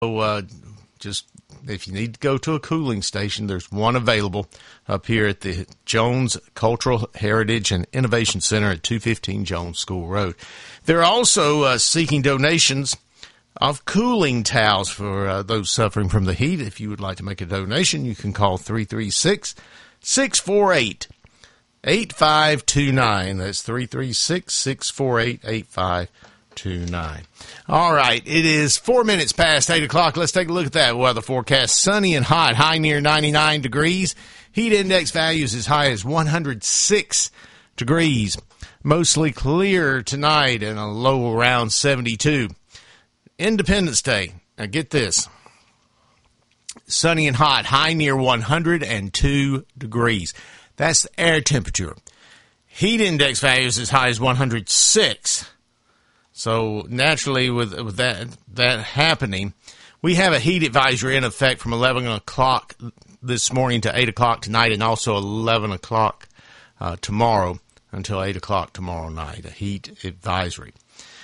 Just if you need to go to a cooling station, there's one available up here at the Jones Cultural Heritage and Innovation Center at 215 Jones School Road. They're also seeking donations of cooling towels for those suffering from the heat. If you would like to make a donation, you can call 336-648-8529. That's 336-648-8529. All right, it is 4 minutes past 8 o'clock. Let's take a look at that weather forecast. Sunny and hot, high near 99 degrees. Heat index values as high as 106 degrees. Mostly clear tonight and a low around 72. Independence Day. Now get this. Sunny and hot, high near 102 degrees. That's the air temperature. Heat index values as high as 106. So naturally, with that happening, we have a heat advisory in effect from 11 o'clock this morning to 8 o'clock tonight, and also 11 o'clock tomorrow until 8 o'clock tomorrow night, a heat advisory.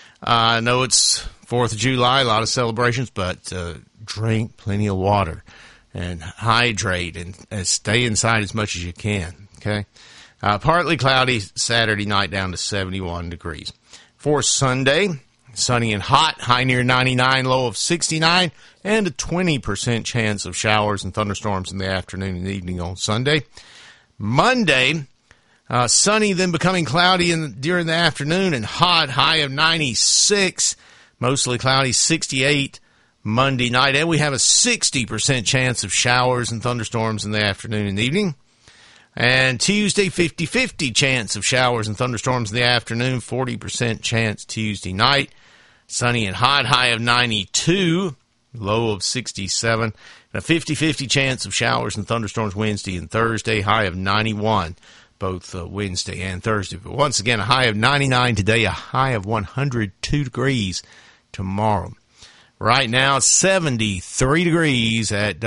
I know it's 4th of July, a lot of celebrations, but drink plenty of water and hydrate and stay inside as much as you can, okay? Partly cloudy Saturday night down to 71 degrees. For Sunday, sunny and hot, high near 99, low of 69, and a 20% chance of showers and thunderstorms in the afternoon and evening on Sunday. Monday, sunny, then becoming cloudy during the afternoon, and hot, high of 96, mostly cloudy, 68 Monday night. And we have a 60% chance of showers and thunderstorms in the afternoon and evening. And Tuesday, 50-50 chance of showers and thunderstorms in the afternoon, 40% chance Tuesday night. Sunny and hot, high of 92, low of 67. And a 50-50 chance of showers and thunderstorms Wednesday and Thursday, high of 91, both Wednesday and Thursday. But once again, a high of 99 today, a high of 102 degrees tomorrow. Right now, 73 degrees at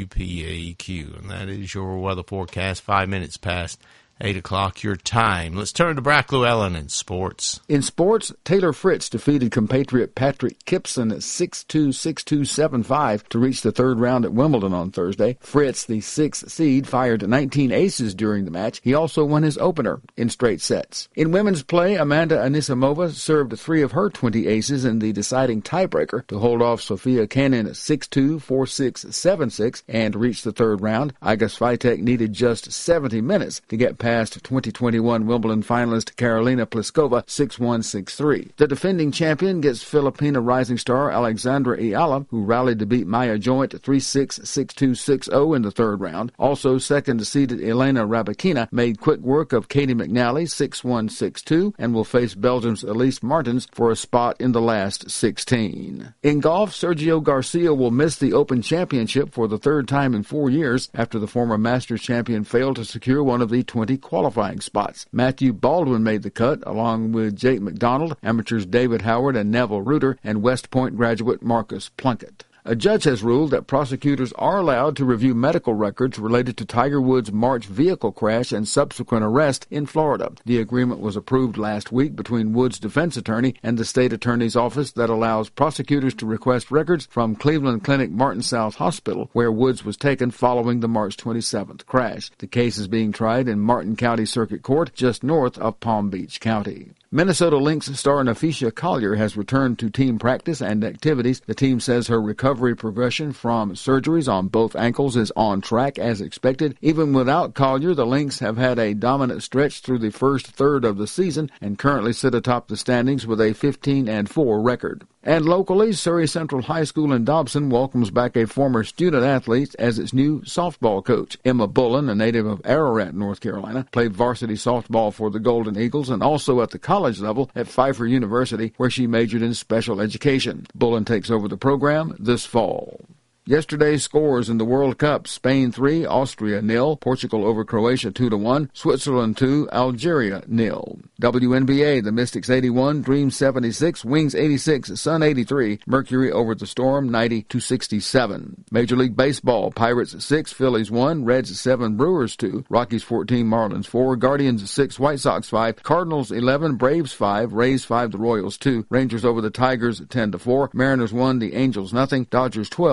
WPAQ, and that is your weather forecast, 5 minutes past 8 o'clock your time. Let's turn to Brack Llewellyn in sports. In sports, Taylor Fritz defeated compatriot Patrick Kipson at 6-2, 6-2, 7-5 to reach the third round at Wimbledon on Thursday. Fritz, the sixth seed, fired 19 aces during the match. He also won his opener in straight sets. In women's play, Amanda Anisimova served 3 of her 20 aces in the deciding tiebreaker to hold off Sofia Kenin at 6-2, 4-6, 7-6 and reach the third round. Iga Swiatek needed just 70 minutes to get past 2021 Wimbledon finalist Karolina Pliskova 6-1, 6-3. The defending champion gets Filipina rising star Alexandra Ayala, who rallied to beat Maya Joint 3-6, 6-2, 6-0 in the third round. Also, second-seeded Elena Rybakina made quick work of Katie McNally 6-1, 6-2 and will face Belgium's Elise Martins for a spot in the last 16. In golf, Sergio Garcia will miss the Open Championship for the third time in 4 years after the former Masters champion failed to secure one of the 20 qualifying spots. Matthew Baldwin made the cut, along with Jake McDonald, amateurs David Howard and Neville Reuter, and West Point graduate Marcus Plunkett. A judge has ruled that prosecutors are allowed to review medical records related to Tiger Woods' March vehicle crash and subsequent arrest in Florida. The agreement was approved last week between Woods' defense attorney and the state attorney's office that allows prosecutors to request records from Cleveland Clinic Martin South Hospital, where Woods was taken following the March 27th crash. The case is being tried in Martin County Circuit Court, just north of Palm Beach County. Minnesota Lynx star Naphecia Collier has returned to team practice and activities. The team says her recovery progression from surgeries on both ankles is on track as expected. Even without Collier, the Lynx have had a dominant stretch through the first third of the season and currently sit atop the standings with a 15-4 record. And locally, Surrey Central High School in Dobson welcomes back a former student athlete as its new softball coach. Emma Bullen, a native of Ararat, North Carolina, played varsity softball for the Golden Eagles and also at the college level at Pfeiffer University, where she majored in special education. Bullen takes over the program this fall. Yesterday's scores in the World Cup: Spain 3, Austria 0, Portugal over Croatia 2-1, Switzerland 2, Algeria 0. WNBA: the Mystics 81, Dreams 76, Wings 86, Sun 83, Mercury over the Storm 90-67. Major League Baseball: Pirates 6, Phillies 1, Reds 7, Brewers 2, Rockies 14, Marlins 4, Guardians 6, White Sox 5, Cardinals 11, Braves 5, Rays 5, the Royals 2, Rangers over the Tigers 10-4, Mariners 1, the Angels nothing, Dodgers 12.